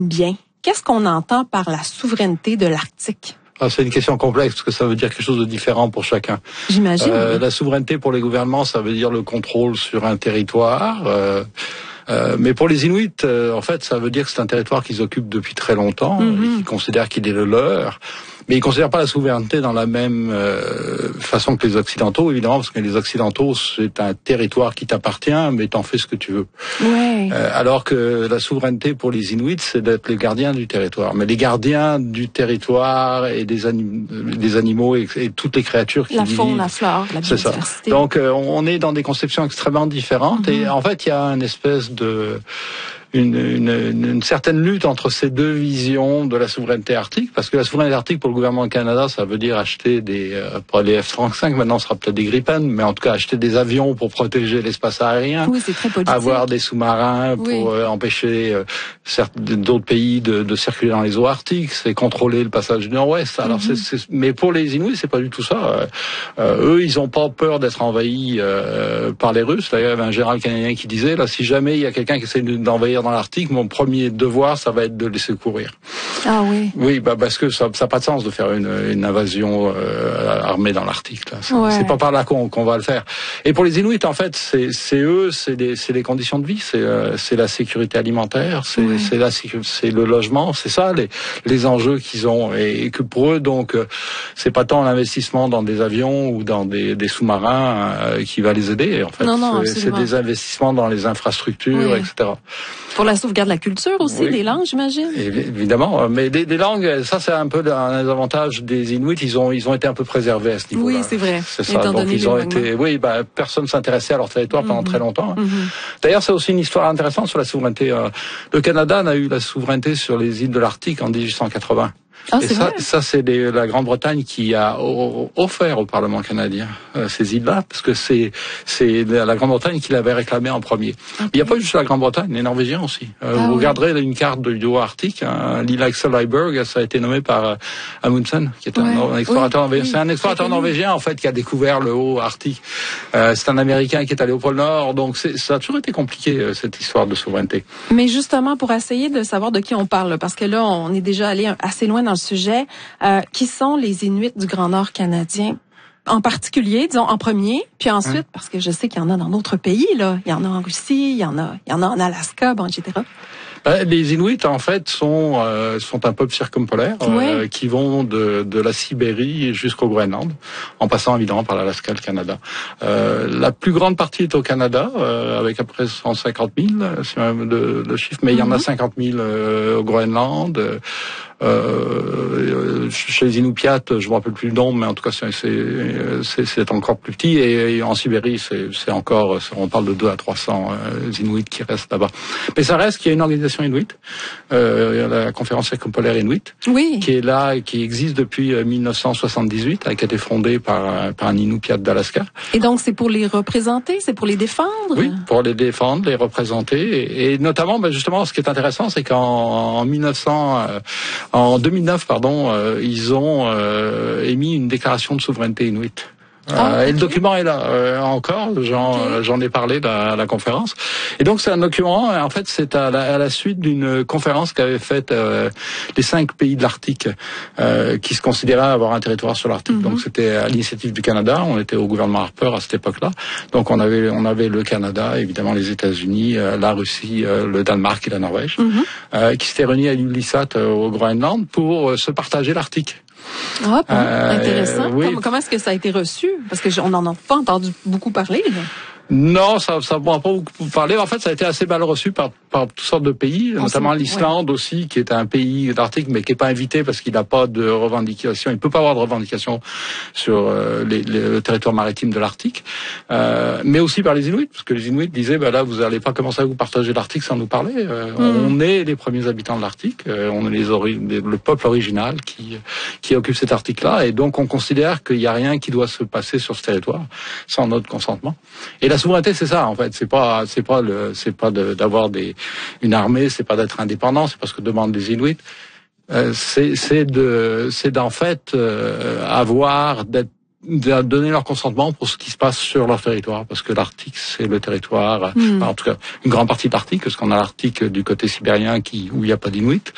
Bien. Qu'est-ce qu'on entend par la souveraineté de l'Arctique? C'est une question complexe parce que ça veut dire quelque chose de différent pour chacun. J'imagine. Oui. La souveraineté pour les gouvernements, ça veut dire le contrôle sur un territoire. Mais pour les Inuits, en fait, ça veut dire que c'est un territoire qu'ils occupent depuis très longtemps, et qu'ils considèrent qu'il est le leur. Mais ils ne considèrent pas la souveraineté dans la même façon que les Occidentaux, évidemment, parce que les Occidentaux, c'est un territoire qui t'appartient, mais t'en fais ce que tu veux. Ouais. Alors que la souveraineté pour les Inuits, c'est d'être les gardiens du territoire. Mais les gardiens du territoire et des animaux et toutes les créatures qui la vivent. faune, la flore, la biodiversité. C'est ça. Donc on est dans des conceptions extrêmement différentes et en fait il y a une espèce de une certaine lutte entre ces deux visions de la souveraineté arctique, parce que la souveraineté arctique pour le gouvernement du Canada, ça veut dire acheter pas les F-35, maintenant ce sera peut-être des Gripen, mais en tout cas acheter des avions pour protéger l'espace aérien, oui, c'est très politique. Avoir des sous-marins pour empêcher d'autres pays de circuler dans les eaux arctiques, c'est contrôler le passage du Nord-Ouest. Alors mais pour les Inuits, c'est pas du tout ça. Eux, ils ont pas peur d'être envahis par les Russes. D'ailleurs, il y avait un général canadien qui disait, là, si jamais il y a quelqu'un qui essaie d'envahir dans l'Arctique, mon premier devoir, ça va être de les secourir. Ah oui. Oui, parce que ça n'a pas de sens de faire une invasion armée dans l'Arctique. C'est pas par là qu'on va le faire. Et pour les Inuits, en fait, c'est les conditions de vie, c'est la sécurité alimentaire, c'est le logement, c'est ça les enjeux qu'ils ont, et que pour eux, donc, c'est pas tant l'investissement dans des avions ou dans des sous-marins qui va les aider. En fait, c'est des investissements dans les infrastructures, etc. Pour la sauvegarde de la culture aussi, des langues, j'imagine. Évidemment, mais des langues, ça c'est un peu un des avantages des Inuits. Ils ont été un peu préservés à ce niveau-là. Oui, c'est vrai. C'est ça. Donc ils ont été, personne s'intéressait à leur territoire pendant très longtemps. D'ailleurs, c'est aussi une histoire intéressante sur la souveraineté. Le Canada a eu la souveraineté sur les îles de l'Arctique en 1880. Et ça c'est la Grande-Bretagne qui a offert au Parlement canadien ces îles-là, parce que c'est la Grande-Bretagne qui l'avait réclamé en premier. Okay. Il n'y a pas juste la Grande-Bretagne, les Norvégiens aussi. Vous regarderez une carte du haut Arctique, l'île Axel Heiberg, ça a été nommé par Amundsen, qui est un explorateur norvégien. C'est un explorateur norvégien en fait qui a découvert le haut Arctique. C'est un Américain qui est allé au pôle Nord, donc ça a toujours été compliqué cette histoire de souveraineté. Mais justement, pour essayer de savoir de qui on parle, parce que là on est déjà allé assez loin dans le sujet, qui sont les Inuits du Grand Nord canadien? En particulier, disons, en premier, puis ensuite, parce que je sais qu'il y en a dans d'autres pays, là. Il y en a en Russie, il y en a en Alaska, etc. Les Inuits, en fait, sont un peuple circumpolaire qui vont de la Sibérie jusqu'au Groenland, en passant évidemment par l'Alaska et le Canada. La plus grande partie est au Canada, avec à peu près 150 000, c'est même le chiffre, mais il y en a 50 000 au Groenland. Chez les Inupiat, je me rappelle plus le nombre, mais en tout cas c'est encore plus petit. Et en Sibérie, c'est encore, on parle de 200 à 300 Inuits qui restent là-bas. Mais ça reste qu'il y a une organisation Inuit, la conférence circumpolaire Inuit, qui est là, qui existe depuis 1978, qui a été fondée par un Inupiat d'Alaska. Et donc c'est pour les représenter, c'est pour les défendre? Oui, pour les défendre, les représenter, et notamment, justement, ce qui est intéressant, c'est en 2009, ils ont émis une déclaration de souveraineté inuite. Et le document est là encore, j'en ai parlé à la conférence. Et donc c'est un document, en fait c'est à la suite d'une conférence qu'avaient faite les 5 pays de l'Arctique qui se considéraient avoir un territoire sur l'Arctique. Donc c'était à l'initiative du Canada, on était au gouvernement Harper à cette époque-là. Donc on avait le Canada, évidemment les États-Unis, la Russie, le Danemark et la Norvège, qui s'étaient réunis à Ilulissat au Groenland pour se partager l'Arctique. Ah bon, intéressant. Comment est-ce que ça a été reçu? Parce que on n'en a pas entendu beaucoup parler, là. Non, ça ne m'a pas beaucoup parlé. En fait, ça a été assez mal reçu par toutes sortes de pays, notamment l'Islande aussi, qui est un pays d'Arctique, mais qui n'est pas invité parce qu'il n'a pas de revendication. Il ne peut pas avoir de revendication sur le territoire maritime de l'Arctique. Mais aussi par les Inuits, parce que les Inuits disaient, là, vous n'allez pas commencer à vous partager l'Arctique sans nous parler. On est les premiers habitants de l'Arctique. On est le peuple original qui occupe cet Arctique-là. Et donc, on considère qu'il n'y a rien qui doit se passer sur ce territoire sans notre consentement. Et la souveraineté, c'est ça, en fait. C'est pas d'avoir une armée, c'est pas d'être indépendant, c'est pas ce que demandent les Inuits. C'est d'en fait de donner leur consentement pour ce qui se passe sur leur territoire, parce que l'Arctique, c'est le territoire, en tout cas, une grande partie de l'Arctique, parce qu'on a l'Arctique du côté sibérien où il n'y a pas d'Inuits,